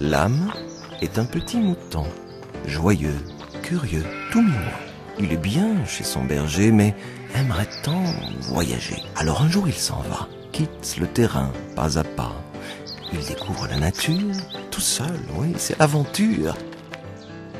L'âme est un petit mouton, joyeux, curieux, tout mignon. Il est bien chez son berger, mais aimerait tant voyager. Alors un jour il s'en va, quitte le terrain pas à pas. Il découvre la nature, tout seul, oui, c'est l'aventure.